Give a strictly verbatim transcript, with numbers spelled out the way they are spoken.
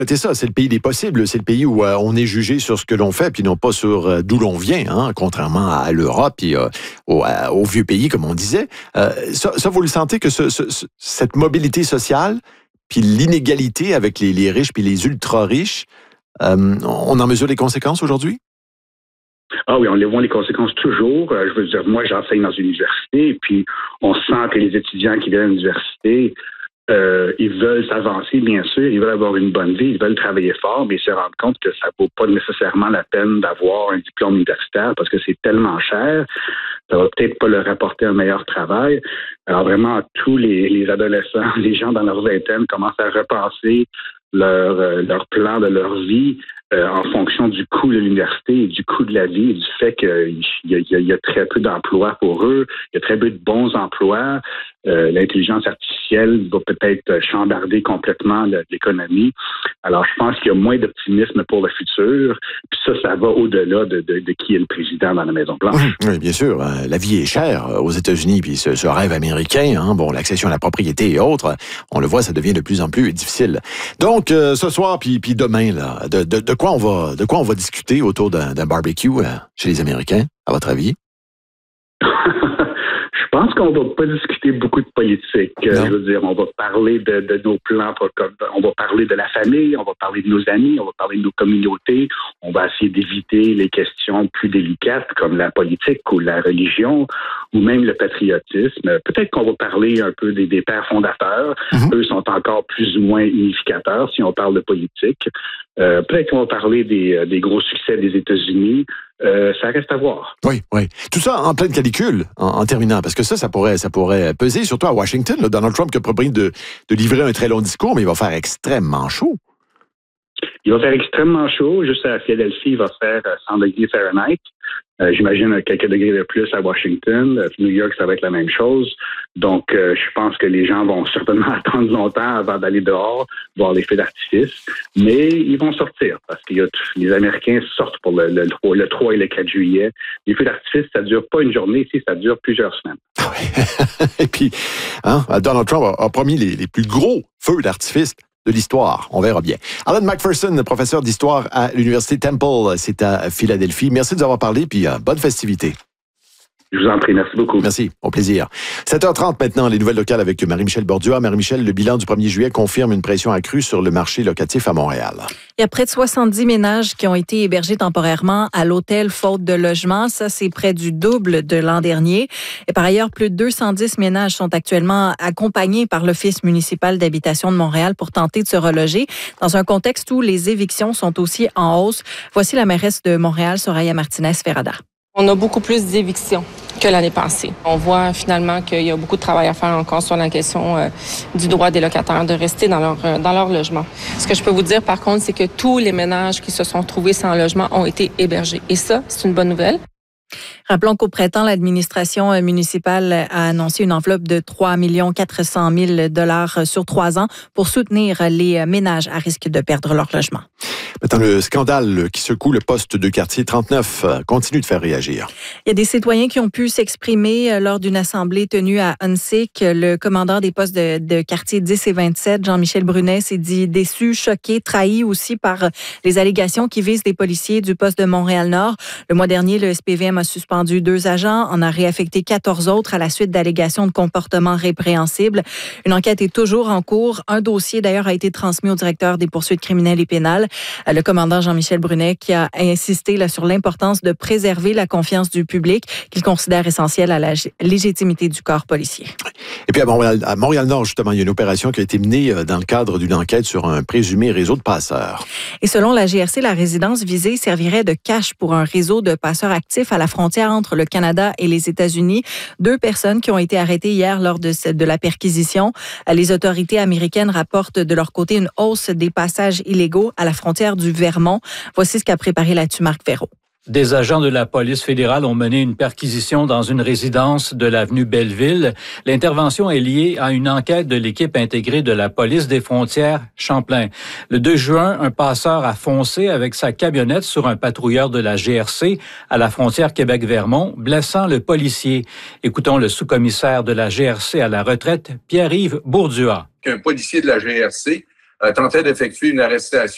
C'est ça, c'est le pays des possibles. C'est le pays où euh, on est jugé sur ce que l'on fait, puis non pas sur euh, d'où l'on vient, hein, contrairement à l'Europe et euh, au, à, au vieux pays, comme on disait. Euh, ça, ça, vous le sentez que ce, ce, cette mobilité sociale, puis l'inégalité avec les, les riches puis les ultra-riches, euh, on en mesure les conséquences aujourd'hui? Ah oui, on les voit les conséquences toujours. Euh, je veux dire, moi, j'enseigne dans une université, et puis on sent que les étudiants qui viennent à l'université, euh, ils veulent s'avancer, bien sûr, ils veulent avoir une bonne vie, ils veulent travailler fort, mais ils se rendent compte que ça vaut pas nécessairement la peine d'avoir un diplôme universitaire parce que c'est tellement cher. Ça va peut-être pas leur apporter un meilleur travail. Alors vraiment, tous les, les adolescents, les gens dans leur vingtaine commencent à repenser leur, euh, leur plan de leur vie euh, en fonction du coût de l'université et du coût de la vie et du fait qu'il y a, il y a, il y a très peu d'emplois pour eux, il y a très peu de bons emplois. Euh, l'intelligence artificielle va peut-être chambarder complètement l'économie. Alors, je pense qu'il y a moins d'optimisme pour le futur. Puis ça, ça va au-delà de, de, de qui est le président dans la Maison-Blanche. Oui, bien sûr. La vie est chère aux États-Unis, puis ce, ce rêve américain, hein, bon, l'accession à la propriété et autres, on le voit, ça devient de plus en plus difficile. Donc, euh, ce soir, puis, puis demain, là, de, de, de quoi on va, de quoi on va discuter autour d'un, d'un barbecue euh, chez les Américains, à votre avis? Je pense qu'on va pas discuter beaucoup de politique. Euh, je veux dire, on va parler de, de nos plans, on va parler de la famille, on va parler de nos amis, on va parler de nos communautés. On va essayer d'éviter les questions plus délicates comme la politique ou la religion ou même le patriotisme. Peut-être qu'on va parler un peu des, des pères fondateurs. Mm-hmm. Eux sont encore plus ou moins unificateurs si on parle de politique. Euh, peut-être qu'on va parler des, des gros succès des États-Unis. Euh, ça reste à voir. Oui, oui. Tout ça en pleine canicule, en, en terminant, parce que ça, ça pourrait, ça pourrait peser, surtout à Washington. Là, Donald Trump qui a promis de, de livrer un très long discours, mais il va faire extrêmement chaud. Il va faire extrêmement chaud. Juste à Philadelphie, il va faire cent degrés Fahrenheit. Euh, j'imagine quelques degrés de plus à Washington. New York, ça va être la même chose. Donc, euh, je pense que les gens vont certainement attendre longtemps avant d'aller dehors, voir les feux d'artifice. Mais ils vont sortir parce que les Américains sortent pour le, le, le trois et le quatre juillet. Les feux d'artifice, ça dure pas une journée ici, ça dure plusieurs semaines. Et puis, hein, Donald Trump a, a promis les, les plus gros feux d'artifice de l'histoire. On verra bien. Alan McPherson, professeur d'histoire à l'Université Temple, c'est à Philadelphie. Merci de nous avoir parlé, puis euh, bonne festivité. Je vous en prie, merci beaucoup. Merci, au plaisir. sept heures trente maintenant, les nouvelles locales avec Marie-Michel Bordua. Marie-Michel, le bilan du premier juillet confirme une pression accrue sur le marché locatif à Montréal. Il y a près de soixante-dix ménages qui ont été hébergés temporairement à l'hôtel faute de logement. Ça, c'est près du double de l'an dernier. Et par ailleurs, plus de deux cent dix ménages sont actuellement accompagnés par l'Office municipal d'habitation de Montréal pour tenter de se reloger dans un contexte où les évictions sont aussi en hausse. Voici la mairesse de Montréal, Soraya Martinez-Ferrada. On a beaucoup plus d'évictions que l'année passée. On voit finalement qu'il y a beaucoup de travail à faire encore sur la question euh, du droit des locataires de rester dans leur, euh, dans leur logement. Ce que je peux vous dire, par contre, c'est que tous les ménages qui se sont trouvés sans logement ont été hébergés. Et ça, c'est une bonne nouvelle. Rappelons qu'au printemps, l'administration municipale a annoncé une enveloppe de trois millions quatre cent mille dollars sur trois ans pour soutenir les ménages à risque de perdre leur logement. Maintenant, le scandale qui secoue le poste de quartier trente-neuf continue de faire réagir. Il y a des citoyens qui ont pu s'exprimer lors d'une assemblée tenue à Huntsic. Le commandant des postes de, de quartier dix et vingt-sept, Jean-Michel Brunet, s'est dit déçu, choqué, trahi aussi par les allégations qui visent des policiers du poste de Montréal-Nord. Le mois dernier, le S P V M a suspendu deux agents, en a réaffecté quatorze autres à la suite d'allégations de comportement répréhensible. Une enquête est toujours en cours. Un dossier, d'ailleurs, a été transmis au directeur des poursuites criminelles et pénales. Le commandant Jean-Michel Brunet qui a insisté là, sur l'importance de préserver la confiance du public qu'il considère essentielle à la légitimité du corps policier. Et puis à Montréal, à Montréal-Nord, justement, il y a une opération qui a été menée dans le cadre d'une enquête sur un présumé réseau de passeurs. Et selon la G R C, la résidence visée servirait de cache pour un réseau de passeurs actifs à la frontière entre le Canada et les États-Unis. Deux personnes qui ont été arrêtées hier lors de, cette, de la perquisition. Les autorités américaines rapportent de leur côté une hausse des passages illégaux à la frontière du Vermont. Voici ce qu'a préparé là-dessus Marc Ferraud. Des agents de la police fédérale ont mené une perquisition dans une résidence de l'avenue Belleville. L'intervention est liée à une enquête de l'équipe intégrée de la police des frontières Champlain. Le deux juin, un passeur a foncé avec sa camionnette sur un patrouilleur de la G R C à la frontière Québec-Vermont, blessant le policier. Écoutons le sous-commissaire de la G R C à la retraite, Pierre-Yves Bourdua. Qu'un policier de la G R C euh, tentait d'effectuer une arrestation